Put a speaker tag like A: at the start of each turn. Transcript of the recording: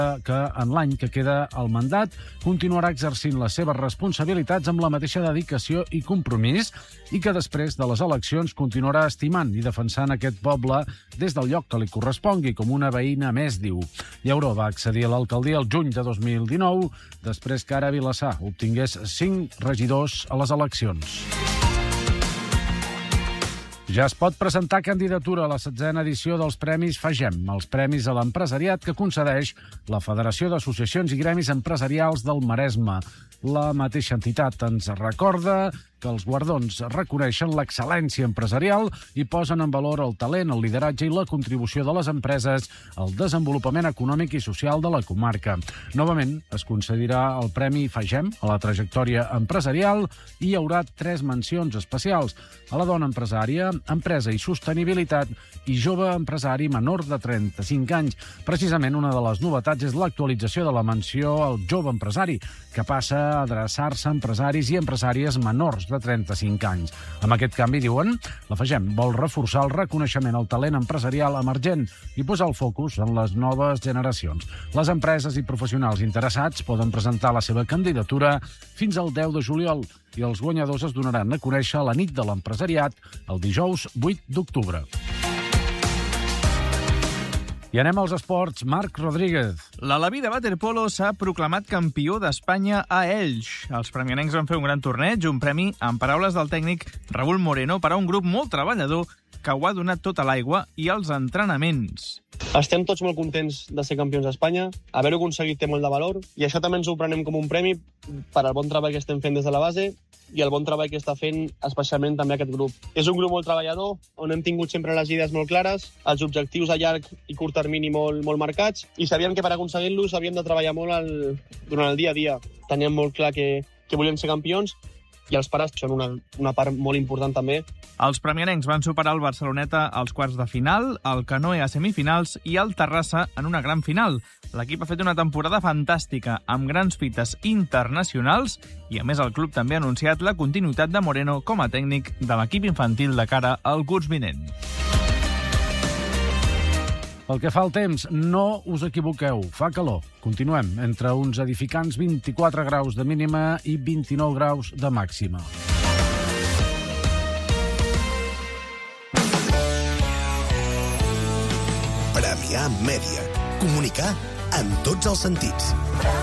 A: que en l'any que queda al mandat continuarà exercint les seves responsabilitats amb la mateixa dedicació i compromís i que després de les eleccions continuarà estimant i defensant aquest poble des del lloc que li correspongui, com una veïna més, diu. Llauró va accedir a l'alcaldia el juny de 2019, després que ara Vilassar obtingués 5 regidors a les eleccions. Ja es pot presentar candidatura a la 16a edició dels Premis FAGEM, els premis a l'empresariat que concedeix la Federació d'Associacions i Gremis Empresarials del Maresme. La mateixa entitat ens recorda que els guardons reconeixen l'excel·lència empresarial i posen en valor el talent, el lideratge i la contribució de les empreses al desenvolupament econòmic i social de la comarca. Novament es concedirà el Premi FAGEM a la trajectòria empresarial i hi haurà 3 mencions especials: a la dona empresària, empresa i sostenibilitat i jove empresari menor de 35 anys. Precisament una de les novetats és l'actualització de la menció al jove empresari, que passa a adreçar-se a empresaris i empresàries menors de 35 anys. Amb aquest canvi, diuen, la FAGEM vol reforçar el reconeixement al talent empresarial emergent i posar el focus en les noves generacions. Les empreses i professionals interessats poden presentar la seva candidatura fins al 10 de juliol i els guanyadors es donaran a conèixer a la nit de l'empresariat el dijous 8 d'octubre. I anem als esports. Marc Rodríguez.
B: L'Alaví de waterpolo s'ha proclamat campió d'Espanya a Elx. Els premianencs van fer un gran torneig, un premi, en paraules del tècnic Raúl Moreno, per a un grup molt treballador que ho ha donat tota l'aigua i els entrenaments.
C: Estem tots molt contents de ser campions d'Espanya. Haver-ho aconseguit té molt de valor i això també ens ho prenem com un premi per al bon treball que estem fent des de la base i el bon treball que està fent especialment també aquest grup. És un grup molt treballador, on hem tingut sempre les idees molt clares, els objectius a llarg i curt termini molt marcats, i sabíem que per aconseguir-los havíem de treballar molt durant el dia a dia. Teníem molt clar que volíem ser campions i els pares són una part molt important també.
B: Els premianencs van superar el Barceloneta als quarts de final, el Canoe a semifinals i el Terrassa en una gran final. L'equip ha fet una temporada fantàstica, amb grans fites internacionals, i a més el club també ha anunciat la continuïtat de Moreno com a tècnic de l'equip infantil de cara al curs vinent.
A: Pel que fa al temps, no us equivoqueu, fa calor. Continuem entre uns edificants 24 graus de mínima i 29 graus de màxima.
D: Premià Mèdia. Comunicar en tots els sentits.